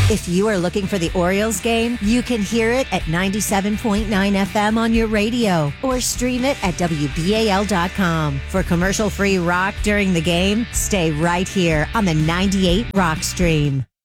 If you are looking for the Orioles game, you can hear it at 97.9 FM on your radio or stream it at WBAL.com. For commercial-free rock during the game, stay right here on the 98 Rock Stream.